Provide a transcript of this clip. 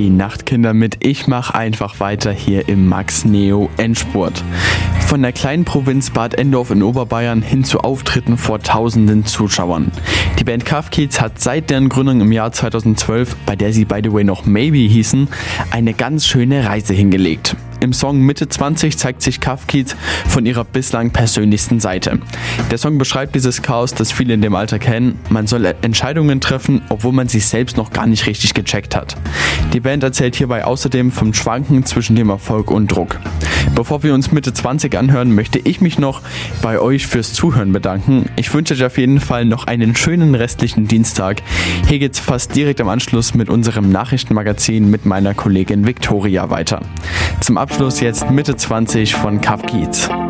Die Nachtkinder mit Ich mach einfach weiter hier im Max Neo Endspurt. Von der kleinen Provinz Bad Endorf in Oberbayern hin zu Auftritten vor tausenden Zuschauern. Die Band Cuff Kids hat seit deren Gründung im Jahr 2012, bei der sie by the way noch Maybe hießen, eine ganz schöne Reise hingelegt. Im Song Mitte 20 zeigt sich Cuff Kids von ihrer bislang persönlichsten Seite. Der Song beschreibt dieses Chaos, das viele in dem Alter kennen. Man soll Entscheidungen treffen, obwohl man sich selbst noch gar nicht richtig gecheckt hat. Die Band erzählt hierbei außerdem vom Schwanken zwischen dem Erfolg und Druck. Bevor wir uns Mitte 20 anhören, möchte ich mich noch bei euch fürs Zuhören bedanken. Ich wünsche euch auf jeden Fall noch einen schönen restlichen Dienstag. Hier geht's fast direkt am Anschluss mit unserem Nachrichtenmagazin mit meiner Kollegin Victoria weiter. Zum Abschluss jetzt Mitte 20 von Cuff Kids.